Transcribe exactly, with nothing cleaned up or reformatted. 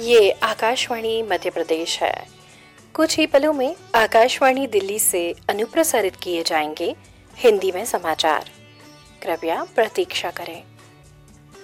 ये आकाशवाणी मध्य प्रदेश है। कुछ ही पलों में आकाशवाणी दिल्ली से अनुप्रसारित किए जाएंगे हिंदी में समाचार। कृपया प्रतीक्षा करें।